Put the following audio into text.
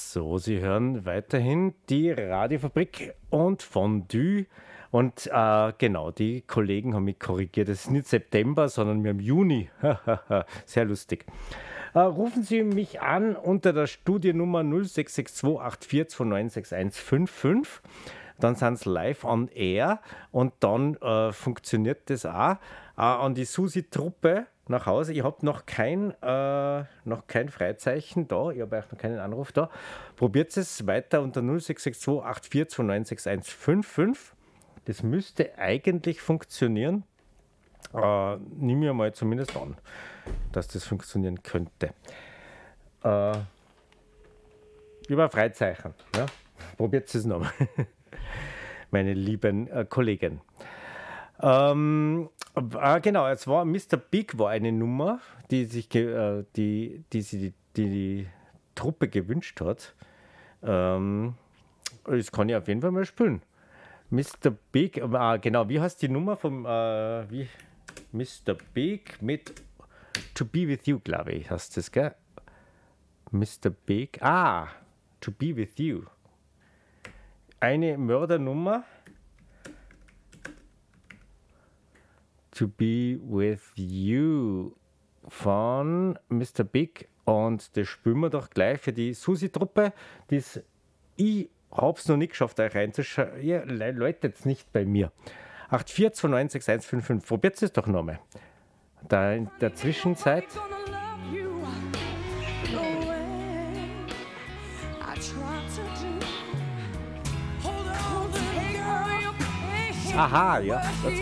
So, Sie hören weiterhin die Radiofabrik und Fondue. Und genau, die Kollegen haben mich korrigiert. Es ist nicht September, sondern wir haben Juni. Sehr lustig. Rufen Sie mich an unter der Studiennummer 0662 84 296155. Dann sind sie live on air und dann funktioniert das auch. An die Susi-Truppe nach Hause. Ich habe noch kein Freizeichen da. Ich habe euch noch keinen Anruf da. Probiert es weiter unter 0662 84 296155. Das müsste eigentlich funktionieren. Nimm mir mal zumindest an, dass das funktionieren könnte. Über Freizeichen. Ja? Probiert es nochmal. Meine lieben Kollegen. Genau, es war Mr. Big war eine Nummer, die sich die Truppe gewünscht hat. Das kann ich auf jeden Fall mal spielen. Mr. Big, genau, wie heißt die Nummer vom Mr. Big mit To Be With You, glaube ich, heißt das, gell? Mr. Big, To Be With You. Eine Mördernummer. To Be With You von Mr. Big. Und das spielen wir doch gleich für die Susi-Truppe. Ich habe es noch nicht geschafft, euch reinzuschauen. Ihr läutet nicht bei mir. 84296155. Probiert es doch nochmal. Da in der Zwischenzeit. Aha, ja.